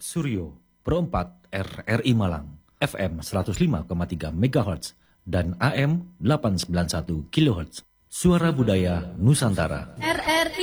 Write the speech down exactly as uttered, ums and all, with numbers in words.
Suryo, Pro empat R R I Malang, F M seratus lima koma tiga megahertz dan A M delapan ratus sembilan puluh satu kilohertz. Suara Budaya Nusantara. R R I